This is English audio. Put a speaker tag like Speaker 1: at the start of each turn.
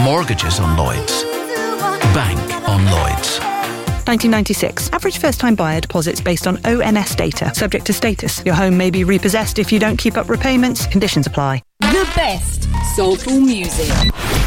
Speaker 1: Mortgages on Lloyds. Bank on Lloyds.
Speaker 2: 1996. Average first-time buyer deposits based on ONS data. Subject to status. Your home may be repossessed if you don't keep up repayments. Conditions apply.
Speaker 3: The best soulful music.